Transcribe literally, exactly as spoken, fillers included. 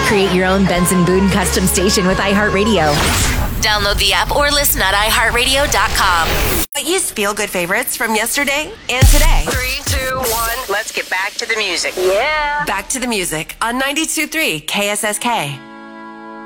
Create your own Benson Boone custom station with iHeartRadio. Download the app or listen at i heart radio dot com. Use feel-good favorites from yesterday and today. Three, two, one, let's get back to the music. Yeah. Back to the music on ninety-two point three K S S K.